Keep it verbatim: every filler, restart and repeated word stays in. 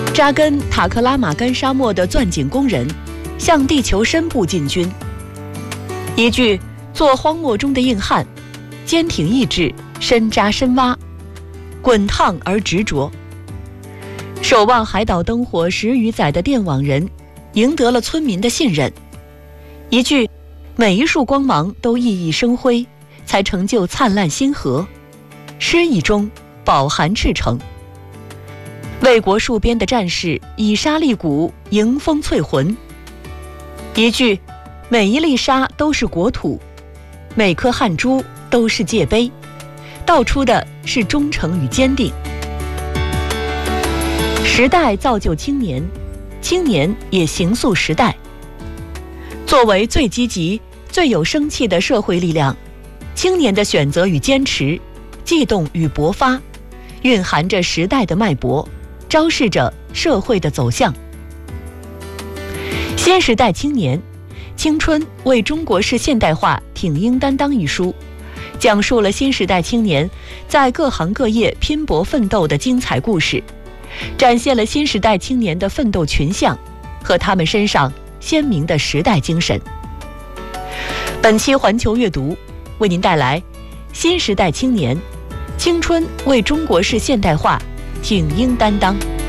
扎根塔克拉玛干沙漠的钻井工人向地球深部进军。一句做荒漠中的硬汉，坚挺意志，深扎深挖，滚烫而执着。守望海岛灯火十余载的电网人赢得了村民的信任。一句每一束光芒都熠熠生辉，才成就灿烂星河，诗意中饱含赤诚。为国戍边的战士以沙砾骨迎风淬魂。一句每一粒沙都是国土，每颗汗珠都是界碑，道出的是忠诚与坚定。时代造就青年，青年也形塑时代。作为最积极、最有生气的社会力量，青年的选择与坚持，悸动与勃发，蕴含着时代的脉搏，昭示着社会的走向。新时代青年，青春为中国式现代化挺膺担当一书，讲述了新时代青年在各行各业拼搏奋斗的精彩故事，展现了新时代青年的奋斗群像和他们身上鲜明的时代精神。本期环球阅读为您带来新时代青年，青春为中国式现代化挺膺担当。